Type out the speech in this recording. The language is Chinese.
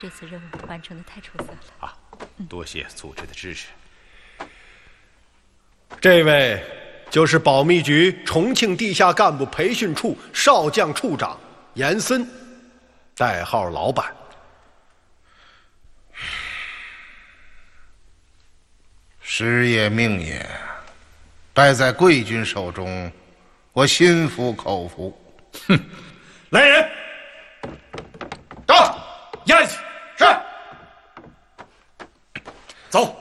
这次任务完成的太出色了啊！多谢组织的支持。 这位就是保密局重庆地下干部培训处少将处长严森，代号老板。 时也命也，败在贵军手中，我心服口服。 哼，来人， 到， 押下去。 是。 走。